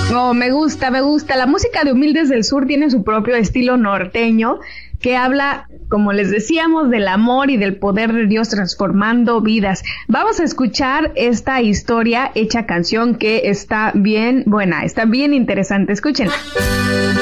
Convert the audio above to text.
Oh, me gusta. La música de Humildes del Sur tiene su propio estilo norteño que habla, como les decíamos, del amor y del poder de Dios transformando vidas. Vamos a escuchar esta historia hecha canción que está bien buena, está bien interesante. Escúchenla.